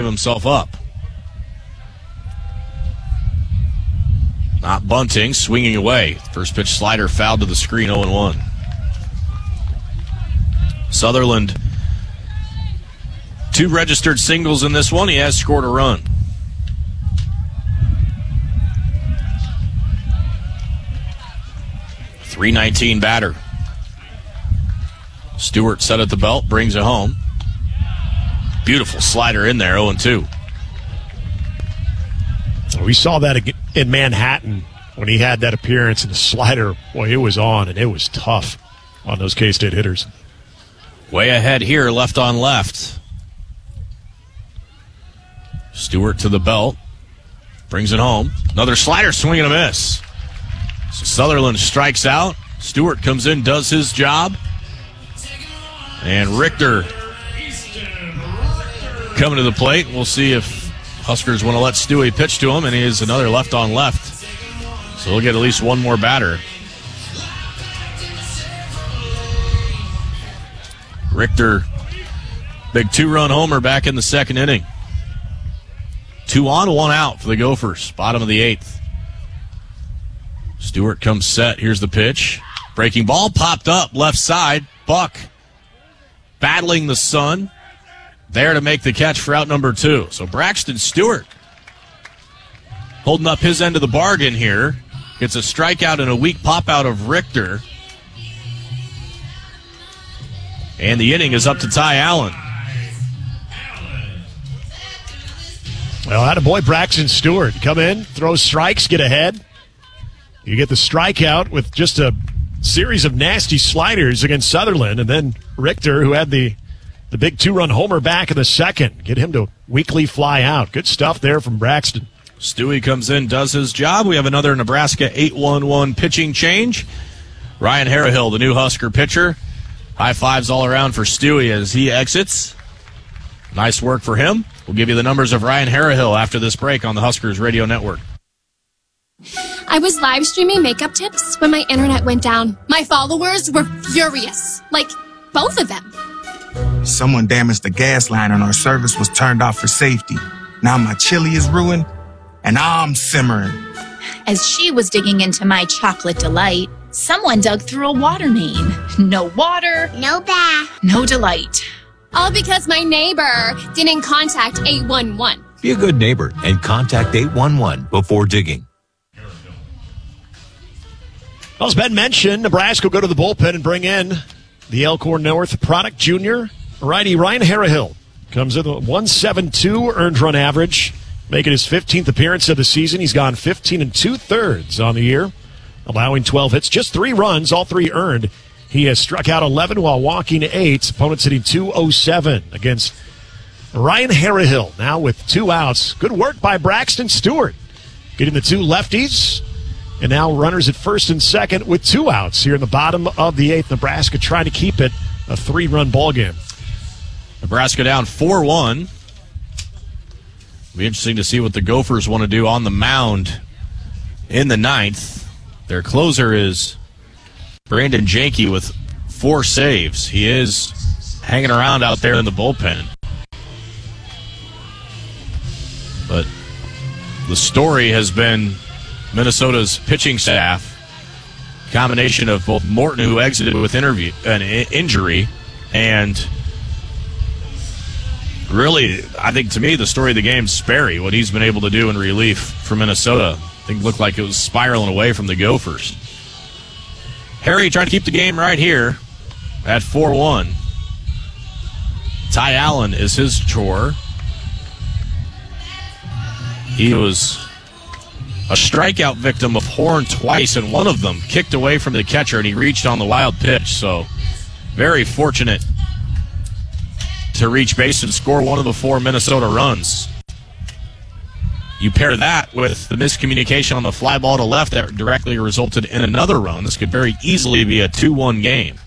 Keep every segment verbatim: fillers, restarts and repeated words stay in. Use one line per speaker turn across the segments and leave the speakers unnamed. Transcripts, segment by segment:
himself up. Not bunting, swinging away. First pitch slider fouled to the screen, oh and one. Sutherland, two registered singles in this one. He has scored a run. three nineteen batter. Stewart set at the belt, brings it home. Beautiful slider in there, oh and two.
We saw that in Manhattan when he had that appearance, and the slider, boy, it was on, and it was tough on those K-State hitters.
Way ahead here, left on left. Stewart to the belt, brings it home. Another slider, swing and a miss. So Sutherland strikes out. Stewart comes in, does his job. And Richter coming to the plate. We'll see if Huskers want to let Stewie pitch to him, and he is another left on left. So we'll get at least one more batter. Richter, big two-run homer back in the second inning. Two on, one out for the Gophers. Bottom of the eighth. Stewart comes set. Here's the pitch. Breaking ball, popped up, left side. Buck battling the sun. There to make the catch for out number two. So Braxton Stewart holding up his end of the bargain here. Gets a strikeout and a weak pop out of Richter. And the inning is up to Ty Allen.
Well, attaboy Braxton Stewart. Come in, throw strikes, get ahead. You get the strikeout with just a series of nasty sliders against Sutherland, and then Richter, who had the, the big two-run homer back in the second, get him to weakly fly out. Good stuff there from Braxton.
Stewie comes in, does his job. We have another Nebraska eight one one pitching change. Ryan Harrahill, the new Husker pitcher. High fives all around for Stewie as he exits. Nice work for him. We'll give you the numbers of Ryan Harrahill after this break on the Huskers Radio Network.
I was live streaming makeup tips when my internet went down. My followers were furious. Like, both of them.
Someone damaged the gas line and our service was turned off for safety. Now my chili is ruined and I'm simmering.
As she was digging into my chocolate delight, someone dug through a water main. No water.
No bath.
No delight.
All because my neighbor didn't contact eight one one.
Be a good neighbor and contact eight one one before digging.
Well, as Ben mentioned, Nebraska will go to the bullpen and bring in the Elkhorn North product junior. Righty Ryan Harrahill comes in a one seventy-two earned run average, making his fifteenth appearance of the season. He's gone fifteen and two-thirds on the year, allowing twelve hits, just three runs, all three earned. He has struck out eleven while walking eight. Opponents hitting two oh seven against Ryan Harrahill, now with two outs. Good work by Braxton Stewart, getting the two lefties. And now runners at first and second with two outs here in the bottom of the eighth. Nebraska trying to keep it a three-run ball game.
Nebraska down four one. It'll be interesting to see what the Gophers want to do on the mound in the ninth. Their closer is Brandon Janke with four saves. He is hanging around out there in the bullpen. But the story has been Minnesota's pitching staff, combination of both Morton, who exited with interview, an injury, and really, I think to me, the story of the game is Sperry, what he's been able to do in relief for Minnesota. I think it looked like it was spiraling away from the Gophers. Harry trying to keep the game right here at four one. Ty Allen is his chore. He was a strikeout victim of Horn twice, and one of them kicked away from the catcher, and he reached on the wild pitch. So very fortunate to reach base and score one of the four Minnesota runs. You pair that with the miscommunication on the fly ball to left that directly resulted in another run. This could very easily be a two one game.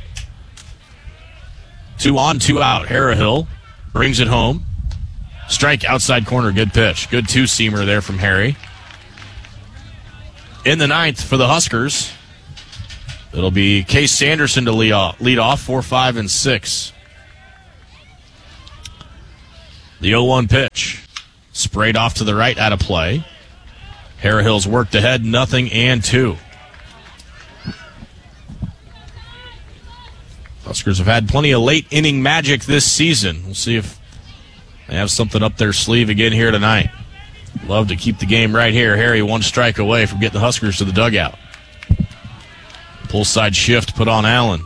Two on, two out. Harrahill brings it home. Strike outside corner, good pitch. Good two-seamer there from Harry. In the ninth for the Huskers, it'll be Case Sanderson to lead off, lead off four, five, and six. The oh one pitch. Sprayed off to the right, out of play. Harrahill's worked ahead, nothing and two. Huskers have had plenty of late inning magic this season. We'll see if they have something up their sleeve again here tonight. Love to keep the game right here. Harry one strike away from getting the Huskers to the dugout. Pull side shift put on Allen.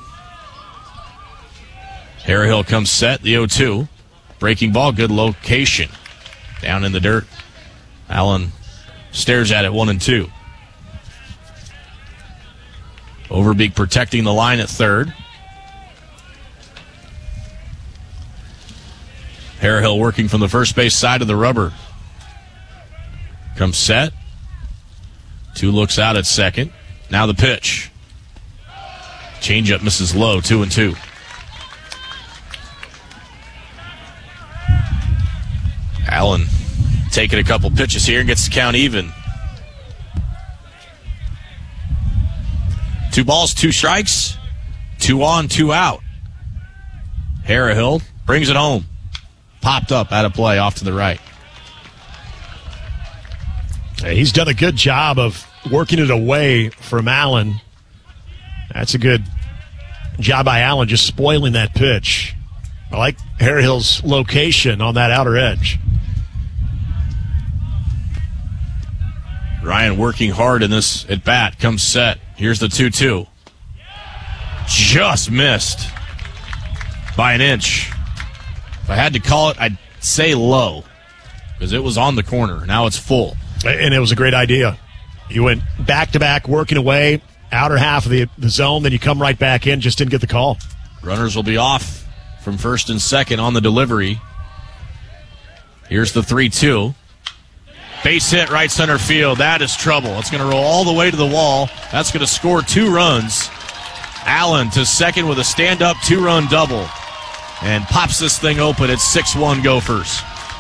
Harrahill comes set, the oh two. Breaking ball, good location. Down in the dirt. Allen stares at it, one and two. Overbeek protecting the line at third. Harrahill working from the first base side of the rubber. Comes set. Two looks out at second. Now the pitch. Changeup misses low, two and two. Allen taking a couple pitches here and gets the count even. Two balls, two strikes. Two on, two out. Harrahill brings it home. Popped up out of play off to the right.
He's done a good job of working it away from Allen. That's a good job by Allen, just spoiling that pitch. I like Harrahill's location on that outer edge.
Ryan working hard in this at bat. Comes set. Here's the two two. Just missed by an inch. If I had to call it, I'd say low because it was on the corner. Now it's full.
And it was a great idea. You went back-to-back working away, outer half of the, the zone, then you come right back in, just didn't get the call.
Runners will be off from first and second on the delivery. Here's the three two. Base hit right center field. That is trouble. It's going to roll all the way to the wall. That's going to score two runs. Allen to second with a stand-up two-run double. And pops this thing open at six one Gophers.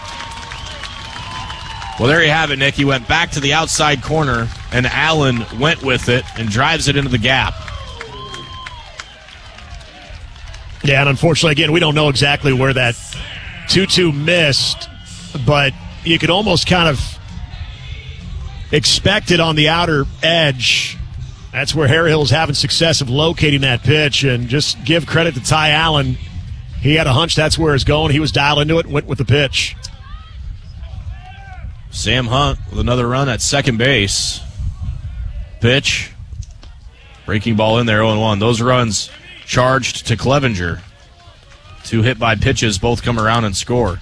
Well, there you have it, Nick. He went back to the outside corner, and Allen went with it and drives it into the gap.
Yeah, and unfortunately, again, we don't know exactly where that two two missed, but you could almost kind of expect it on the outer edge. That's where Harrahill's having success of locating that pitch, and just give credit to Ty Allen. He had a hunch that's where it's going. He was dialed into it and went with the pitch.
Sam Hunt with another run at second base. Pitch. Breaking ball in there, oh one. Those runs charged to Clevenger. Two hit by pitches, both come around and score.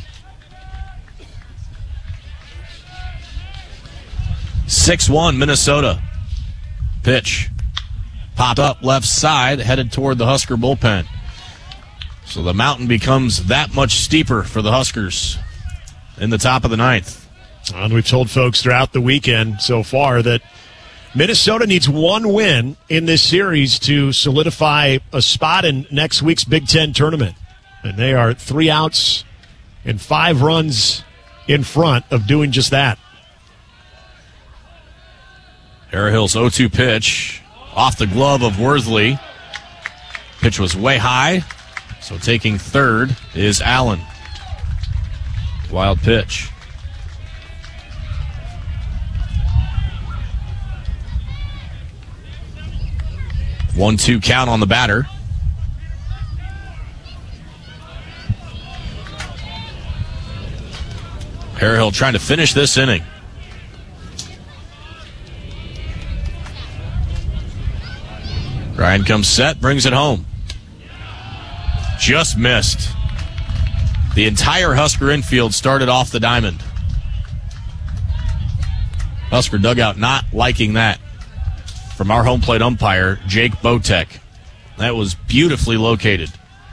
six one Minnesota. Pitch. Popped up left side, headed toward the Husker bullpen. So the mountain becomes that much steeper for the Huskers in the top of the ninth.
And we've told folks throughout the weekend so far that Minnesota needs one win in this series to solidify a spot in next week's Big Ten tournament. And they are three outs and five runs in front of doing just that.
Harrahill's oh two pitch off the glove of Worthley. Pitch was way high. So taking third is Allen. Wild pitch. one two count on the batter. Harrahill trying to finish this inning. Ryan comes set, brings it home. Just missed. The entire Husker infield started off the diamond. Husker dugout not liking that. From our home plate umpire, Jake Botek. That was beautifully located.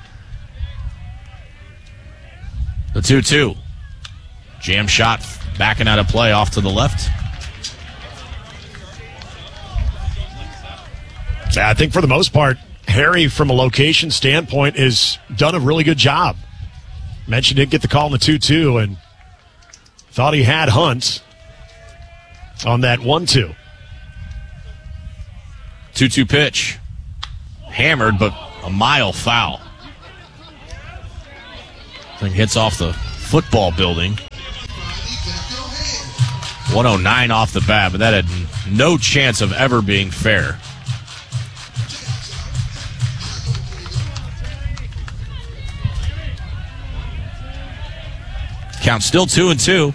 The two two. Jam shot backing out of play off to the left.
I think for the most part, Harry, from a location standpoint, has done a really good job. Mentioned didn't get the call in the two two and thought he had Hunt on that one two.
two two pitch. Hammered, but a mile foul. Thing hits off the football building. one oh nine off the bat, but that had no chance of ever being fair. Count still two and two.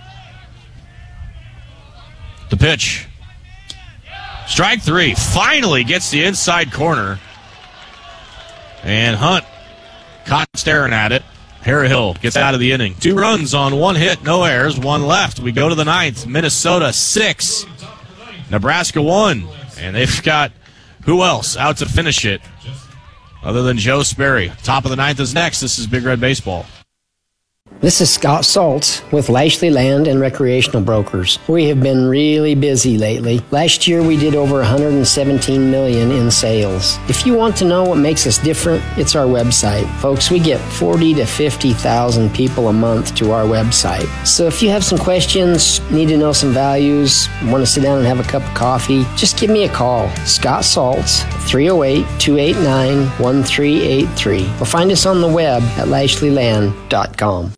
The pitch. Strike three. Finally gets the inside corner. And Hunt caught staring at it. Harry-Hill gets out of the inning. Two runs on one hit, no errors, one left. We go to the ninth. Minnesota six. Nebraska one. And they've got who else out to finish it other than Joe Sperry. Top of the ninth is next. This is Big Red Baseball.
This is Scott Saltz with Lashley Land and Recreational Brokers. We have been really busy lately. Last year we did over one hundred seventeen million dollars in sales. If you want to know what makes us different, it's our website. Folks, we get forty to fifty thousand people a month to our website. So if you have some questions, need to know some values, want to sit down and have a cup of coffee, just give me a call. Scott Saltz, three oh eight, two eight nine, one three eight three. Or find us on the web at lashley land dot com.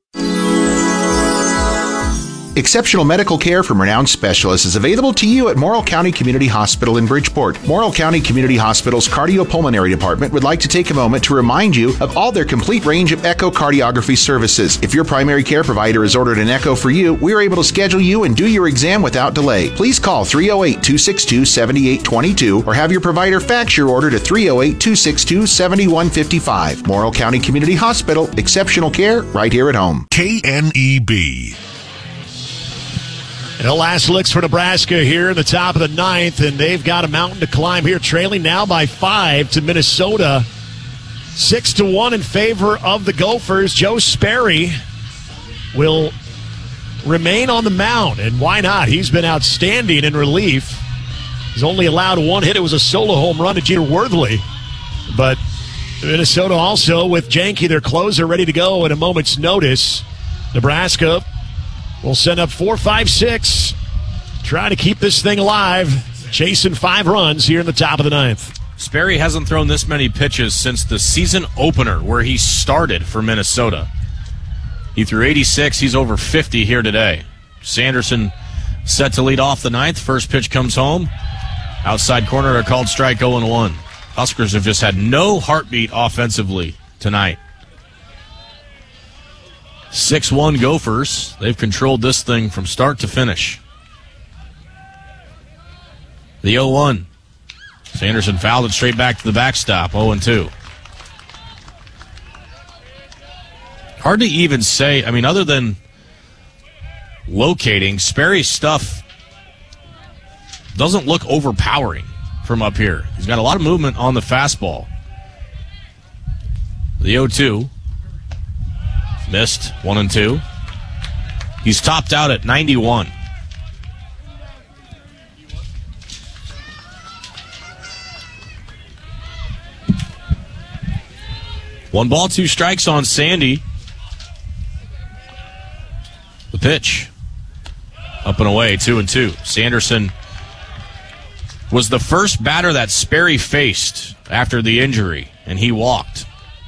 Exceptional medical care from renowned specialists is available to you at Morrill County Community Hospital in Bridgeport. Morrill County Community Hospital's cardiopulmonary department would like to take a moment to remind you of all their complete range of echocardiography services. If your primary care provider has ordered an echo for you, we are able to schedule you and do your exam without delay. Please call three oh eight, two six two, seven eight two two or have your provider fax your order to three oh eight, two six two, seven one five five. Morrill County Community Hospital, exceptional care right here at home.
K N E B.
And the last licks for Nebraska here in the top of the ninth, and they've got a mountain to climb here, trailing now by five to Minnesota. Six to one in favor of the Gophers. Joe Sperry will remain on the mound, and why not? He's been outstanding in relief. He's only allowed one hit. It was a solo home run to Jeter Worthley. But Minnesota also with Janke, their closer, ready to go at a moment's notice. Nebraska will send up four, five, six, try to keep this thing alive, chasing five runs here in the top of the ninth.
Sperry hasn't thrown this many pitches since the season opener where he started for Minnesota. He threw eighty-six. He's over fifty here today. Sanderson set to lead off the ninth. First pitch comes home. Outside corner, a called strike, oh and one. Huskers have just had no heartbeat offensively tonight. six one Gophers. They've controlled this thing from start to finish. The oh one. Sanderson fouled it straight back to the backstop, oh and two. Hard to even say, I mean, other than locating, Sperry's stuff doesn't look overpowering from up here. He's got a lot of movement on the fastball. The oh two. Missed, one and two. He's topped out at ninety-one. One ball, two strikes on Sandy. The pitch. Up and away, two and two. Sanderson was the first batter that Sperry faced after the injury, and he walked.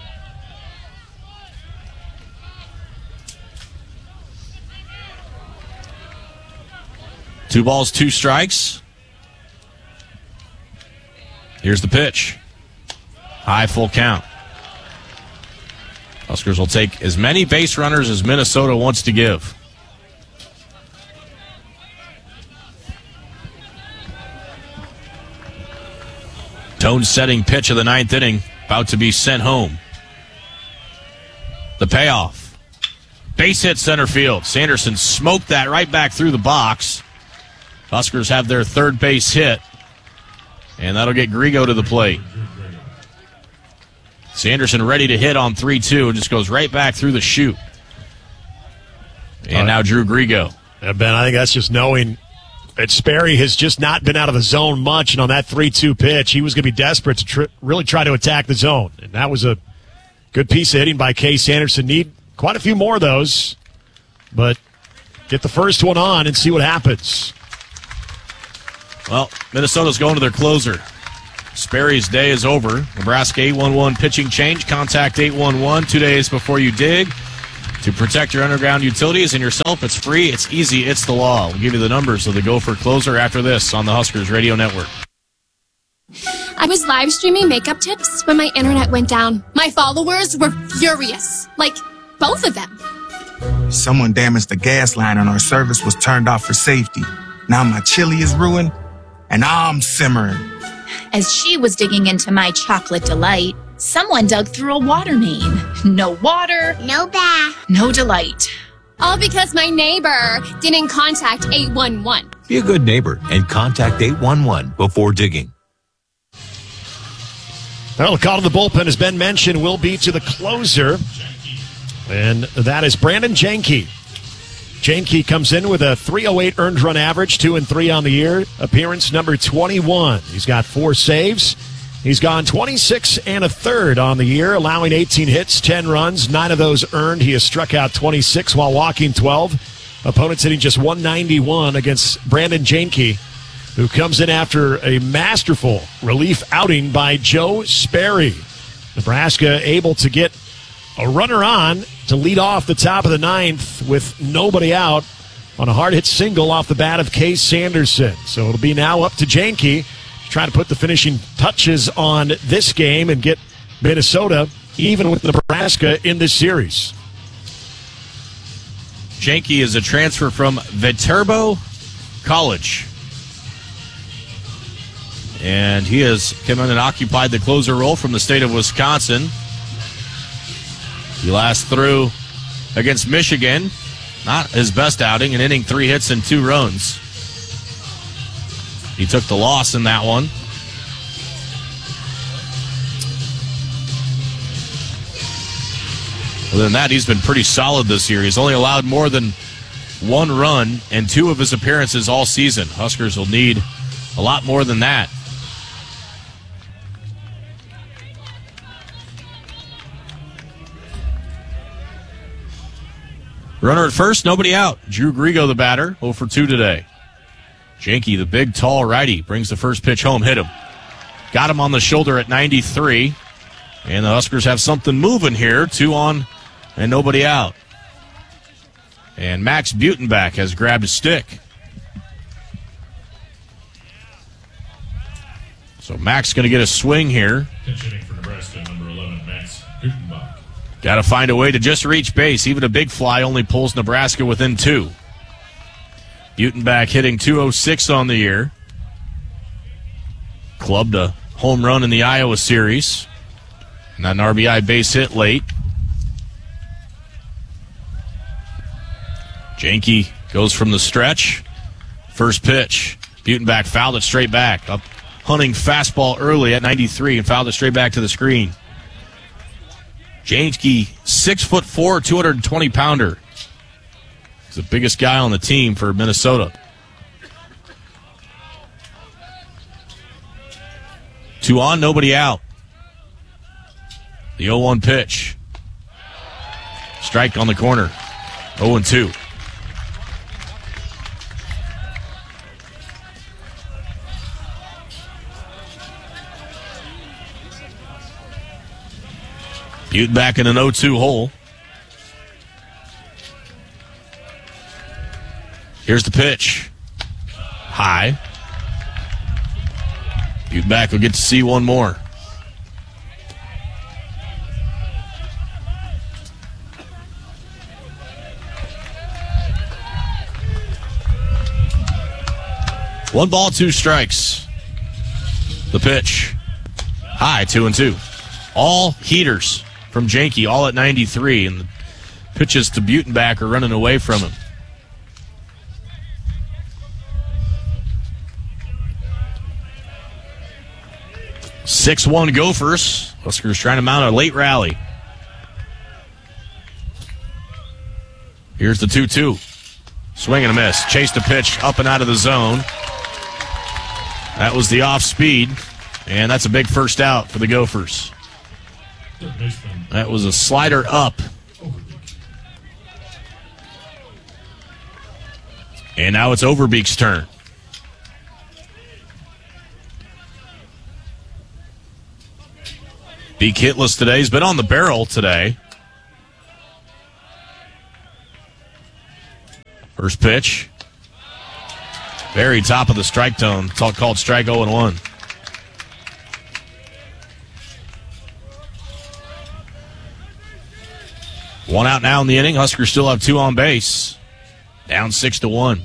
Two balls, two strikes. Here's the pitch. High, full count. Huskers will take as many base runners as Minnesota wants to give. Tone-setting pitch of the ninth inning, about to be sent home. The payoff. Base hit center field. Sanderson smoked that right back through the box. Huskers have their third base hit, and that'll get Grigo to the plate. Sanderson ready to hit on three two and just goes right back through the chute. And uh, now Drew Grigo.
Yeah, Ben, I think that's just knowing that Sperry has just not been out of the zone much, and on that three two pitch, he was going to be desperate to tr- really try to attack the zone. And that was a good piece of hitting by Case Sanderson. Need quite a few more of those, but get the first one on and see what happens.
Well, Minnesota's going to their closer. Sperry's day is over. Nebraska eight one one pitching change. Contact eight one one two days before you dig. To protect your underground utilities and yourself, it's free, it's easy, it's the law. We'll give you the numbers of the Gopher Closer after this on the Huskers Radio Network.
I was live streaming makeup tips when my internet went down. My followers were furious. Like, both of them.
Someone damaged the gas line and our service was turned off for safety. Now my chili is ruined, and I'm simmering.
As she was digging into my chocolate delight, someone dug through a water main. No water,
No bath.
no delight.
All because my neighbor didn't contact eight one one.
Be a good neighbor and contact eight one one before digging.
Well, the call to the bullpen, as Ben mentioned, will be to the closer, and that is Brandon Janke. Janke comes in with a three oh eight earned run average, two and three on the year. Appearance number twenty-one. He's got four saves. He's gone twenty-six and a third on the year, allowing eighteen hits, ten runs, nine of those earned. He has struck out twenty-six while walking twelve. Opponents hitting just one ninety-one against Brandon Janke, who comes in after a masterful relief outing by Joe Sperry. Nebraska able to get a runner on to lead off the top of the ninth with nobody out on a hard hit single off the bat of Case Sanderson. So it'll be now up to Janke to try to put the finishing touches on this game and get Minnesota even with Nebraska in this series.
Janke is a transfer from Viterbo College. And he has come in and occupied the closer role from the state of Wisconsin. He last threw against Michigan. Not his best outing, an inning, three hits, and two runs. He took the loss in that one. Other than that, he's been pretty solid this year. He's only allowed more than one run in two of his appearances all season. Huskers will need a lot more than that. Runner at first, nobody out. Drew Grigo, the batter, oh for two today. Janke, the big, tall righty, brings the first pitch home, hit him. Got him on the shoulder at ninety-three. And the Huskers have something moving here. Two on and nobody out. And Max Butenbach has grabbed a stick. So Max going to get a swing here.
Pinch hitting for Nebraska, number eleven, Max Butenbach.
Got to find a way to just reach base. Even a big fly only pulls Nebraska within two. Butenbach hitting two oh six on the year. Clubbed a home run in the Iowa series. And an R B I base hit late. Janke goes from the stretch. First pitch. Butenbach fouled it straight back. Up hunting fastball early at ninety-three and fouled it straight back to the screen. Janke, six foot four, two hundred twenty pounder. He's the biggest guy on the team for Minnesota. Two on, nobody out. The oh one pitch. Strike on the corner. oh and two. Butenbach in an oh two hole. Here's the pitch. High. Butenbach will get to see one more. One ball, two strikes. The pitch. High, two and two. All heaters from Janke, all at ninety-three, and the pitches to Butenbach are running away from him. six one Gophers. Huskers trying to mount a late rally. Here's the two two. Swing and a miss. Chased a pitch up and out of the zone. That was the off speed, and that's a big first out for the Gophers. That was a slider up. And now it's Overbeek's turn. Beek hitless today. He's been on the barrel today. First pitch. Very top of the strike zone. It's all called strike oh and one. One out now in the inning. Huskers still have two on base. Down six to one.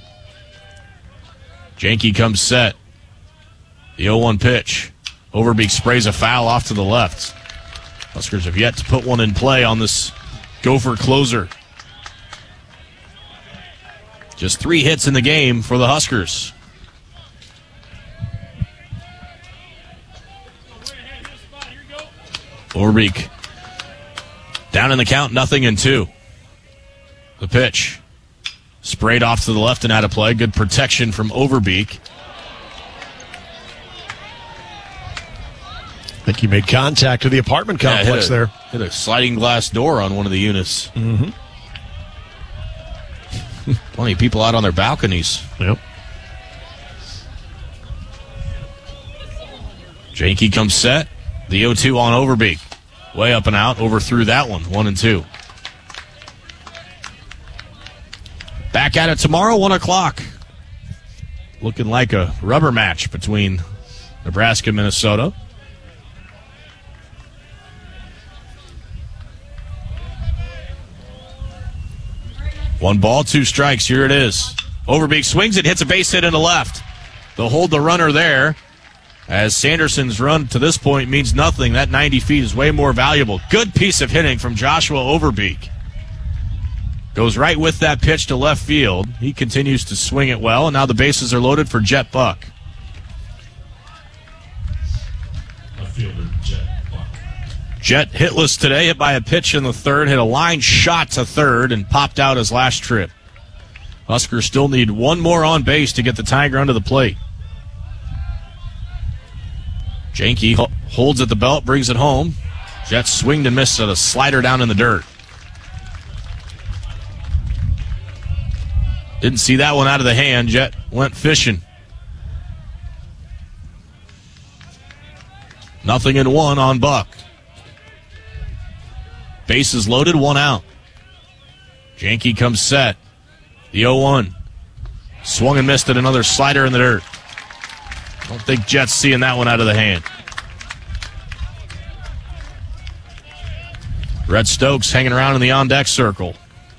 Janke comes set. The oh one pitch. Overbeek sprays a foul off to the left. Huskers have yet to put one in play on this Gopher closer. Just three hits in the game for the Huskers. Overbeek down in the count, nothing in two. The pitch. Sprayed off to the left and out of play. Good protection from Overbeek.
I think he made contact with the apartment complex
yeah, hit a,
there.
Hit a sliding glass door on one of the units.
Mm-hmm.
Plenty of people out on their balconies.
Yep.
Janke comes set. The oh two on Overbeek. Way up and out. Overthrew that one. One and two. Back at it tomorrow, one o'clock. Looking like a rubber match between Nebraska and Minnesota. One ball, two strikes. Here it is. Overbeek swings it, hits a base hit into left. They'll hold the runner there. As Sanderson's run to this point means nothing. That ninety feet is way more valuable. Good piece of hitting from Joshua Overbeek. Goes right with that pitch to left field. He continues to swing it well, and now the bases are loaded for Jet Buck.
Left fielder, Jet Buck.
Jet hitless today, hit by a pitch in the third, hit a line shot to third, and popped out his last trip. Huskers still need one more on base to get the Tiger under the plate. Janke holds at the belt, brings it home. Jet swinged and missed at a slider down in the dirt. Didn't see that one out of the hand. Jet went fishing. Nothing in one on Buck. Bases loaded, one out. Janke comes set. The oh one. Swung and missed at another slider in the dirt. Don't think Jet's seeing that one out of the hand. Red Stokes hanging around in the on-deck circle.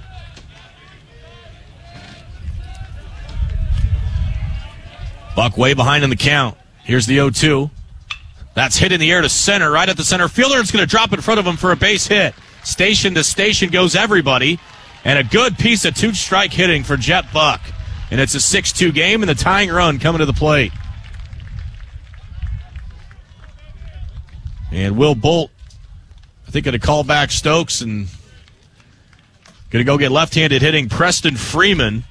Buck way behind in the count. Here's the oh two. That's hit in the air to center, right at the center fielder. It's going to drop in front of him for a base hit. Station to station goes everybody. And a good piece of two-strike hitting for Jet Buck. And it's a six two game, and the tying run coming to the plate. And Will Bolt, I think, going to call back Stokes and going to go get left-handed hitting Preston Freeman.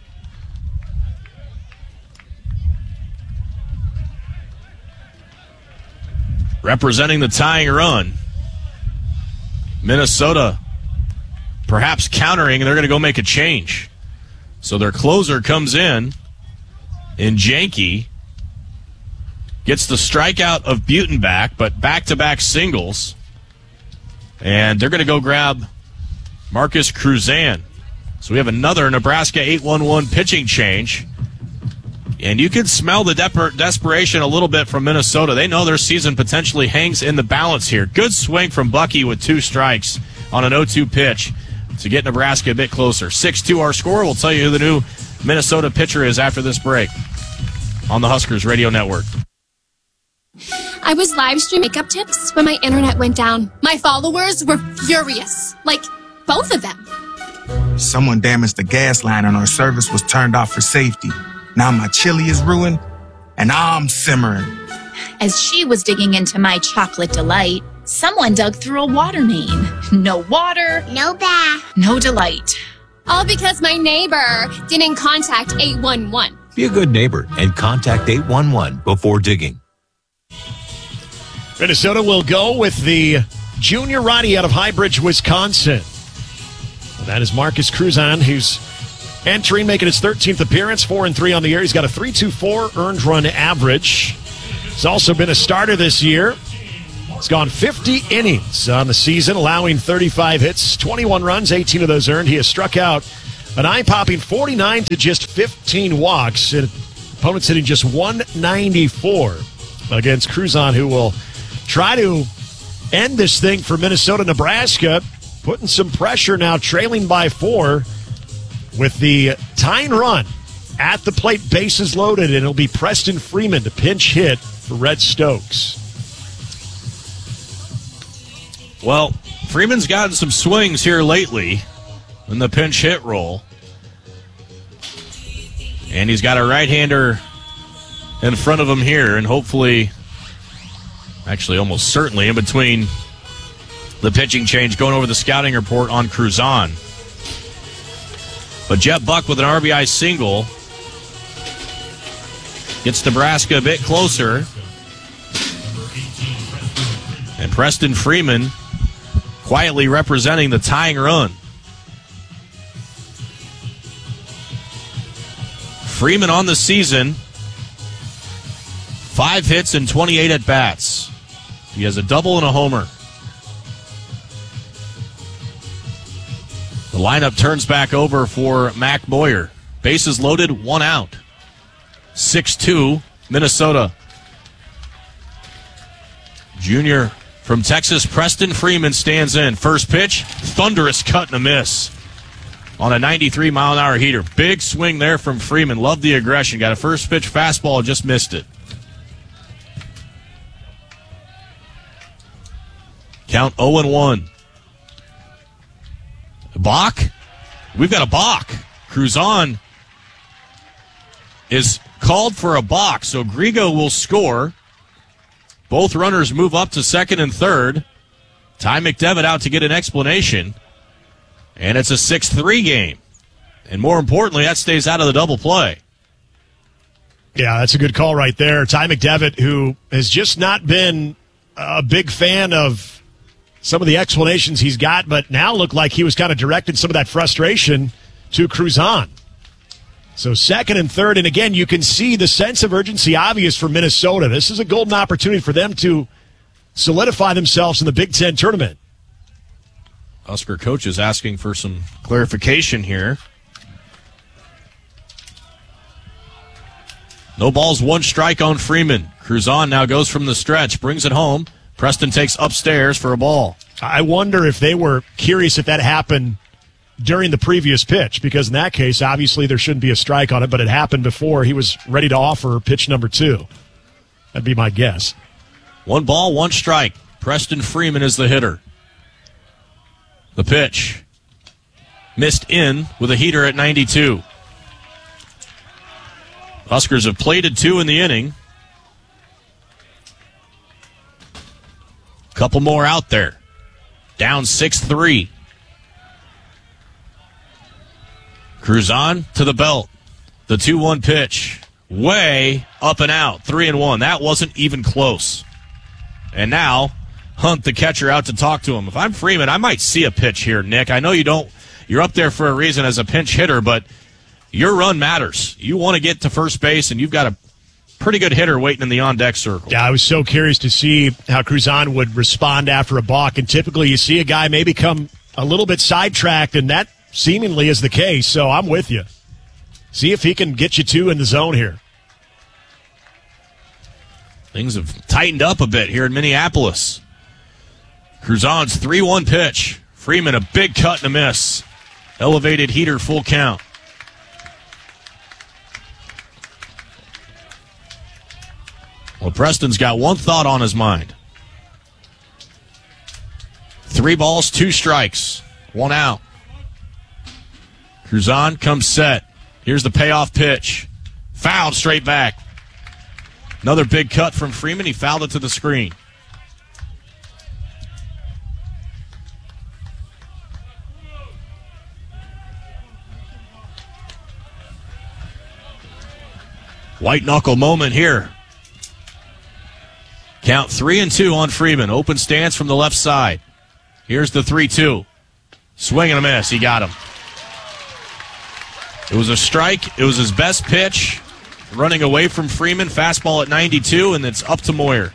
Representing the tying run. Minnesota perhaps countering, and they're going to go make a change. So their closer comes in, and Janke gets the strikeout of Butenbach, but back-to-back singles. And they're going to go grab Marcus Cruzan. So we have another Nebraska eight one one pitching change. And you can smell the de- desperation a little bit from Minnesota. They know their season potentially hangs in the balance here. Good swing from Bucky with two strikes on an oh two pitch to get Nebraska a bit closer. six two our score. We'll tell you who the new Minnesota pitcher is after this break on the Huskers Radio Network.
I was live streaming makeup tips when my internet went down. My followers were furious. Like, both of them.
Someone damaged the gas line and our service was turned off for safety. Now my chili is ruined, and I'm simmering.
As she was digging into my chocolate delight, someone dug through a water main. No water,
No bath.
no delight.
All because my neighbor didn't contact eight one one.
Be a good neighbor and contact eight one one before digging.
Minnesota will go with the junior righty out of Highbridge, Wisconsin. And that is Marcus Cruzan, who's entering, making his thirteenth appearance, four and three on the year. He's got a three two four earned run average. He's also been a starter this year. He's gone fifty innings on the season, allowing thirty-five hits, twenty-one runs, eighteen of those earned. He has struck out An eye-popping forty-nine to just fifteen walks. And opponents hitting just one ninety-four against Cruzon, who will try to end this thing for Minnesota. Nebraska putting some pressure now, trailing by four with the tying run at the plate, bases loaded, and it'll be Preston Freeman to pinch hit for Red Stokes.
Well, Freeman's gotten some swings here lately in the pinch hit role. And he's got a right-hander in front of him here, and hopefully, actually almost certainly, in between the pitching change, going over the scouting report on Cruzon. But Jet Buck with an R B I single gets Nebraska a bit closer. And Preston Freeman quietly representing the tying run. Freeman on the season, five hits and twenty-eight at-bats. He has a double and a homer. The lineup turns back over for Mac Moyer. Bases loaded, one out. six two, Minnesota. Junior from Texas, Preston Freeman stands in. First pitch, thunderous cut and a miss on a ninety-three mile an hour heater. Big swing there from Freeman. Loved the aggression. Got a first pitch fastball, just missed it. Count oh and one. Bach? We've got a balk. Cruzon is called for a balk, so Grigo will score. Both runners move up to second and third. Ty McDevitt out to get an explanation. And it's a six three game. And more importantly, that stays out of the double play.
Yeah, that's a good call right there. Ty McDevitt, who has just not been a big fan of some of the explanations he's got, but now looked like he was kind of directing some of that frustration to Cruzon. So second and third, and again, you can see the sense of urgency obvious for Minnesota. This is a golden opportunity for them to solidify themselves in the Big Ten tournament.
Husker coach is asking for some clarification here. No balls, one strike on Freeman. Cruzon now goes from the stretch, brings it home. Preston takes upstairs for a ball.
I wonder if they were curious if that happened during the previous pitch, because in that case, obviously there shouldn't be a strike on it, but it happened before he was ready to offer pitch number two. That'd be my guess.
One ball, one strike. Preston Freeman is the hitter. The pitch. Missed in with a heater at ninety-two. Huskers have plated two in the inning. Couple more out there. Down six three. Cruzon to the belt. The two one pitch. Way up and out. three and one. That wasn't even close. And now, Hunt, the catcher, out to talk to him. If I'm Freeman, I might see a pitch here, Nick. I know you don't. You're up there for a reason as a pinch hitter, but your run matters. You want to get to first base, and you've got a pretty good hitter waiting in the on-deck circle.
Yeah, I was so curious to see how Cruzon would respond after a balk, and typically you see a guy maybe come a little bit sidetracked, and that seemingly is the case, so I'm with you. See if he can get you two in the zone here.
Things have tightened up a bit here in Minneapolis. Cruzon's three one pitch. Freeman, a big cut and a miss. Elevated heater, full count. Well, Preston's got one thought on his mind. Three balls, two strikes, one out. Cruzon comes set. Here's the payoff pitch. Fouled straight back. Another big cut from Freeman. He fouled it to the screen. White knuckle moment here. Count three and two on Freeman. Open stance from the left side. Here's the three two. Swing and a miss. He got him. It was a strike. It was his best pitch. Running away from Freeman. Fastball at ninety-two, and it's up to Moyer.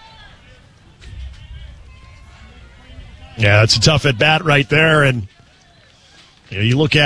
Yeah, that's a tough at-bat right there, and You know, you look at